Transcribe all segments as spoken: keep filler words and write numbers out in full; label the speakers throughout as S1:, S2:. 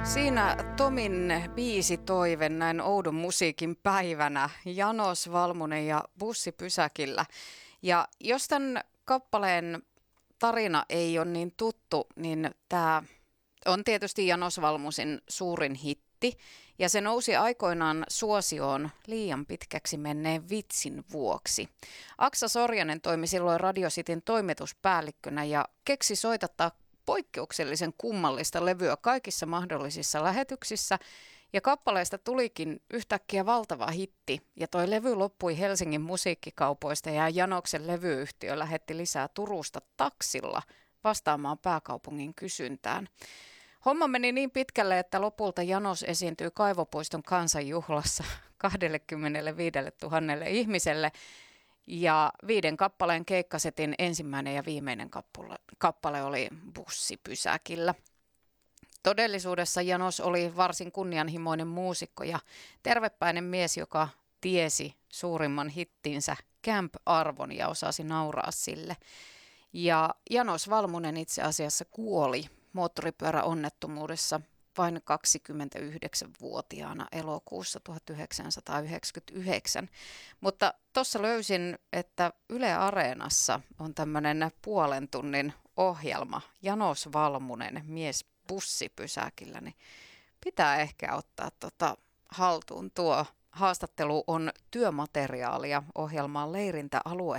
S1: Siinä Tomin biisitoive näin oudon musiikin päivänä, Janos Valmunen ja Bussi pysäkillä. Ja jos tämän kappaleen tarina ei ole niin tuttu, niin tämä on tietysti Janos Valmusin suurin hitti. Ja se nousi aikoinaan suosioon liian pitkäksi menneen vitsin vuoksi. Aksa Sorjanen toimi silloin Radio Cityn toimituspäällikkönä ja keksi soitattaa poikkeuksellisen kummallista levyä kaikissa mahdollisissa lähetyksissä, ja kappaleesta tulikin yhtäkkiä valtava hitti, ja toi levy loppui Helsingin musiikkikaupoista, ja Janoksen levyyhtiö lähetti lisää Turusta taksilla vastaamaan pääkaupungin kysyntään. Homma meni niin pitkälle, että lopulta Janos esiintyi Kaivopuiston kansanjuhlassa kaksikymmentäviisituhatta ihmiselle, ja viiden kappaleen keikkasetin ensimmäinen ja viimeinen kappale, kappale oli Bussi pysäkillä. Todellisuudessa Janos oli varsin kunnianhimoinen muusikko ja tervepäinen mies, joka tiesi suurimman hittinsä Camp-arvon ja osasi nauraa sille. Ja Janos Valmunen itse asiassa kuoli moottoripyöräonnettomuudessa vain kaksikymmentäyhdeksänvuotiaana elokuussa tuhatyhdeksänsataayhdeksänkymmentäyhdeksän. Mutta tuossa löysin, että Yle Areenassa on tämmöinen puolen tunnin ohjelma, Janos Valmunen, mies bussipysäkillä, niin pitää ehkä ottaa tota haltuun. Tuo haastattelu on työmateriaalia ohjelmaan Leirintäalue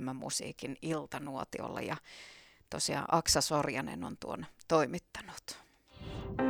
S1: iskelmämusiikin iltanuotiolla, ja tosiaan Aksa Sorjanen on tuon toimittanut.